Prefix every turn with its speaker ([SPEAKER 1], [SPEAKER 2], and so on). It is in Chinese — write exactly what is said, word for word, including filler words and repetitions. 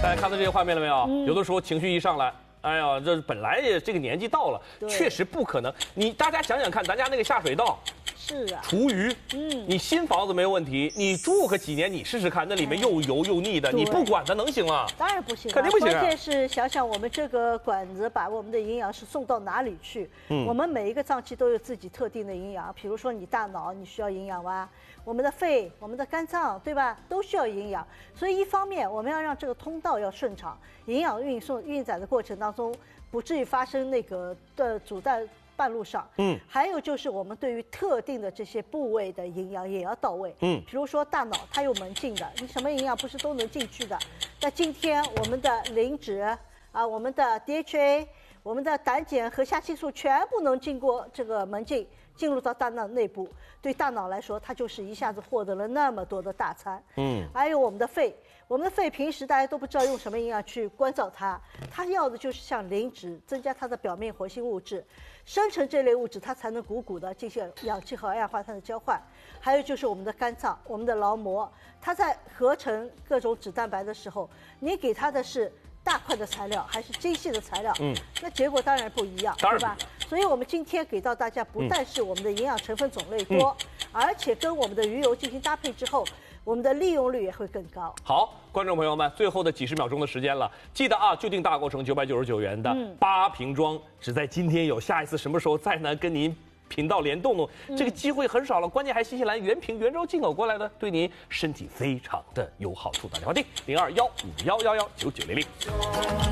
[SPEAKER 1] 大家看到这些画面了没有？嗯、有的时候情绪一上来，哎呀，这本来也这个年纪到了，确实不可能。你大家想想看，咱家那个下水道。
[SPEAKER 2] 是啊，
[SPEAKER 1] 厨余，嗯，你新房子没有问题，你住个几年，你试试看，那里面又油又腻的，你不管它能行吗？
[SPEAKER 2] 当然不行，
[SPEAKER 1] 肯定不行。
[SPEAKER 2] 关键是想想我们这个管子把我们的营养是送到哪里去？嗯，我们每一个脏器都有自己特定的营养，比如说你大脑你需要营养哇，我们的肺、我们的肝脏，对吧？都需要营养。所以一方面我们要让这个通道要顺畅，营养运送运载的过程当中不至于发生那个的阻在。 半路上，嗯，还有就是我们对于特定的这些部位的营养也要到位，嗯，比如说大脑它有门禁的，你什么营养不是都能进去的？那今天我们的磷脂啊，我们的 D H A， 我们的胆碱和虾青素全部能经过这个门禁，进入到大脑内部，对大脑来说，它就是一下子获得了那么多的大餐，嗯，还有我们的肺。 我们的肺平时大家都不知道用什么营养去关照它，它要的就是像磷脂，增加它的表面活性物质，生成这类物质，它才能汩汩的进行氧气和二氧化碳的交换。还有就是我们的肝脏、我们的劳模，它在合成各种脂蛋白的时候，你给它的是大块的材料还是精细的材料？嗯，那结果当然不一样，对吧？所以我们今天给到大家，不但是我们的营养成分种类多，嗯、而且跟我们的鱼油进行搭配之后。 我们的利用率也会更高。
[SPEAKER 1] 好，观众朋友们，最后的几十秒钟的时间了，记得啊，就定大购城九百九十九元的八瓶装，只在今天有，下一次什么时候再呢？跟您频道联动呢？这个机会很少了，关键还新西兰原瓶原装进口过来的，对您身体非常的有好处。打电话订零二幺五幺幺幺九九零零。